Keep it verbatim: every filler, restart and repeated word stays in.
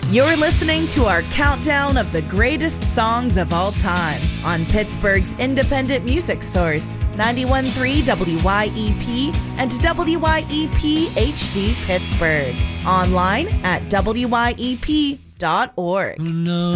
You're listening to our countdown of the greatest songs of all time on Pittsburgh's independent music source, ninety-one point three W Y E P and W Y E P H D Pittsburgh. Online at W Y E P dot org. No.